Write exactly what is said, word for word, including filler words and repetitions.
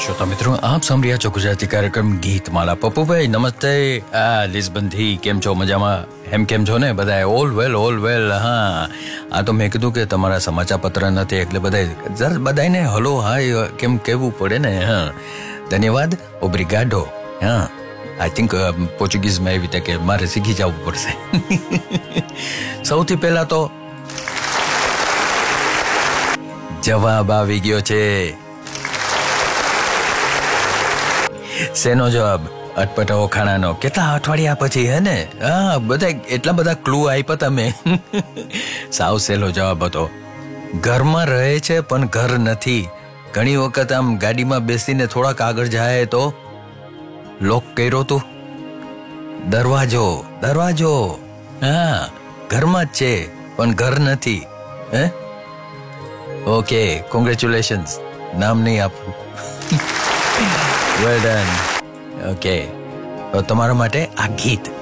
श्रोता मित्रों, आप सुन રહ્યા છો ગુજરાતી કાર્યક્રમ ગીતમાલા. પપ્પુભાઈ નમસ્તે. આ લિસ્બનથી કેમ છો? મજામાં? એમ કેમ છો ને બધા? All well all well. હા, આ તો મેં કીધું કે તમારા સમાચાર પત્ર નથી એટલે બધા જરા બધાને હલો હાય કેમ કહેવું પડે ને. હા, ધન્યવાદ. ઓબ્રિગાડો. હા, આઈ થિંક પોર્ચુગીઝમાં એવી રીતે કે મારે શીખી જવું પડશે. સૌથી પહેલા તો જવાબ આવી ગયો છે. શેનો જવાબ? અટપટા ઓખાણાનો. કેટલા અઠવાડિયા પછી હે ને? હા, બધા એટલા બધા ક્લુ આપ્યા તમે. સાવ સહેલો જવાબ હતો. ઘરમાં રહે છે પણ ઘર નથી. ઘણી વખત આમ ગાડીમાં બેસીને થોડાક આગળ જાય તો લોક કર્યો તું. દરવાજો દરવાજો. હા, ઘરમાં જ છે પણ ઘર નથી. હે? Okay, congratulations. નામ નહીં આપું. Well done. ઓકે, તો તમારા માટે આ ગીત